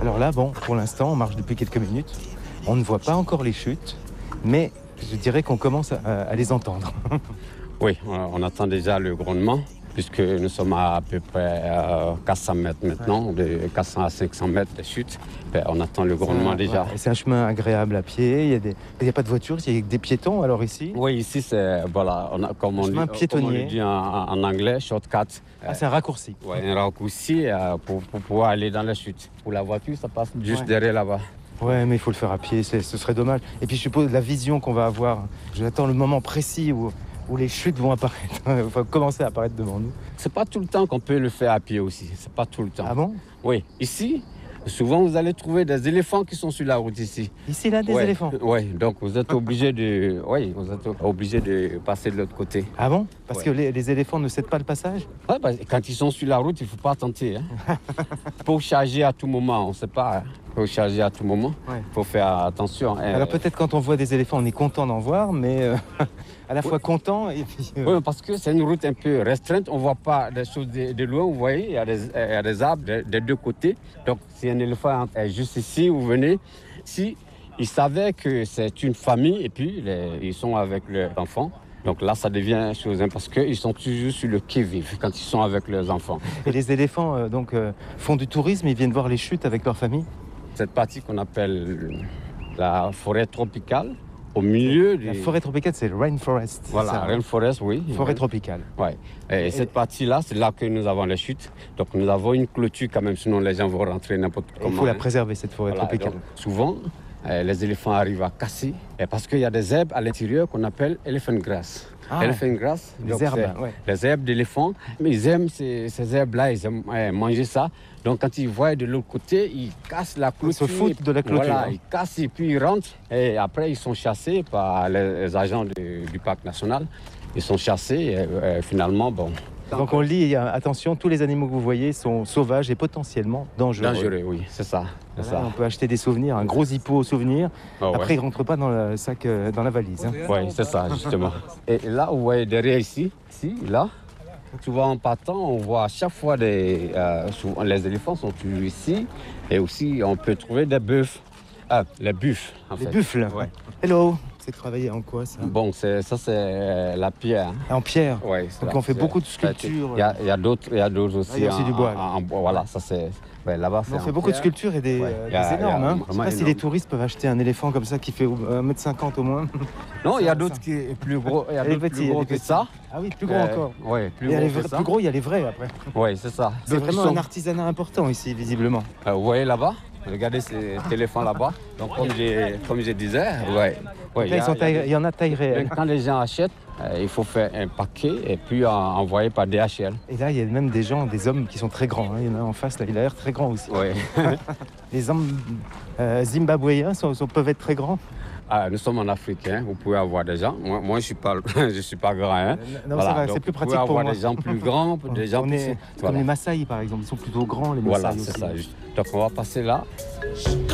Alors là, bon, pour l'instant, on marche depuis quelques minutes. On ne voit pas encore les chutes, mais je dirais qu'on commence à les entendre. Oui, on attend déjà le grondement, puisque nous sommes à peu près 400 mètres maintenant, de 400 à 500 mètres de chute. On attend le grondement déjà. Ouais, c'est un chemin agréable à pied, il n'y a pas de voiture, il y a des piétons alors ici. Oui, ici, c'est, voilà, comme on le dit en anglais, shortcut. C'est un raccourci. Oui, un raccourci pour pouvoir aller dans la chute. Pour la voiture, ça passe juste derrière là-bas. Ouais, mais il faut le faire à pied, ce serait dommage. Et puis je suppose la vision qu'on va avoir, j'attends le moment précis où les chutes vont apparaître, vont commencer à apparaître devant nous. C'est pas tout le temps qu'on peut le faire à pied aussi, c'est pas tout le temps. Ah bon? Oui, ici, souvent vous allez trouver des éléphants qui sont sur la route ici. Ici, là, des éléphants? Oui, donc vous êtes obligé de passer de l'autre côté. Ah bon? Parce que les éléphants ne cèdent pas le passage? Oui, quand ils sont sur la route, il ne faut pas tenter. Hein. Pour charger à tout moment, on ne sait pas. Faut charger à tout moment, il faut faire attention. Alors peut-être quand on voit des éléphants, on est content d'en voir, mais à la fois content et puis... Oui, parce que c'est une route un peu restreinte, on ne voit pas des choses de loin, vous voyez, il y a des arbres des deux côtés. Donc si un éléphant est juste ici, vous venez, si ils savaient que c'est une famille et puis ils sont avec leurs enfants, donc là, ça devient chose, parce qu'ils sont toujours sur le qui-vive quand ils sont avec leurs enfants. Et les éléphants font du tourisme, ils viennent voir les chutes avec leur famille? Cette partie qu'on appelle la forêt tropicale, au milieu La forêt tropicale, c'est le rainforest. Voilà, ça, rainforest, oui. Forêt tropicale. Ouais. Et cette partie-là, c'est là que nous avons les chutes. Donc nous avons une clôture quand même, sinon les gens vont rentrer n'importe comment. Il faut la préserver, cette forêt tropicale. Donc, souvent, les éléphants arrivent à casser, parce qu'il y a des herbes à l'intérieur qu'on appelle elephant grass. Elephant grass, les herbes, les herbes d'éléphant. Mais ils aiment ces herbes-là, ils aiment manger ça. Donc quand ils voient de l'autre côté, ils cassent la clôture. Ils se foutent de la clôture. Voilà, ils cassent et puis ils rentrent. Et après, ils sont chassés par les agents du parc national. Ils sont chassés et finalement, bon... Donc on lit, attention, tous les animaux que vous voyez sont sauvages et potentiellement dangereux. Dangereux, oui, c'est ça. Voilà, on peut acheter des souvenirs, un gros hippo au souvenir. Après, il ne rentre pas dans le sac, dans la valise. Hein. Oui, c'est ça, justement. Et là, vous voyez derrière ici, là, souvent en partant, on voit à chaque fois souvent, les éléphants sont toujours ici. Et aussi, on peut trouver des bœufs. Les buffles, en fait. Les buffles, ouais. Hello. C'est travaillé en quoi, ça? Bon, ça, c'est la pierre. En pierre? Oui. Donc on fait beaucoup de sculptures. Il y a d'autres aussi. Il y a aussi du bois. En bois, voilà, ça c'est... Ouais, là-bas, on fait beaucoup de sculptures et des énormes. Hein. Je ne sais pas si les touristes peuvent acheter un éléphant comme ça qui fait 1,50 m au moins. Non, il y a d'autres qui sont plus gros. Il y a d'autres plus gros que ça. Ah oui, plus gros encore. Oui, plus gros il y a les vrais après. Oui, c'est ça. C'est vraiment un artisanat important ici, visiblement. Vous voyez là-bas? Regardez ces éléphants là-bas. Donc, comme je disais, il y en a taille réelle. Quand les gens achètent, il faut faire un paquet et puis envoyer par DHL. Et là, il y a même des hommes qui sont très grands. Hein. Il y en a en face, là, il a l'air très grand aussi. Oui. Les hommes zimbabwéens peuvent être très grands. Nous sommes en Afrique, hein. Vous pouvez avoir des gens. Moi je suis pas grand. Hein. Non, voilà. Ça va, c'est plus pratique pour moi. Vous pouvez avoir des gens plus grands, des gens plus... Comme les Maasai, par exemple. Ils sont plutôt grands, les Maasai. Voilà, c'est ça. Donc on va passer là.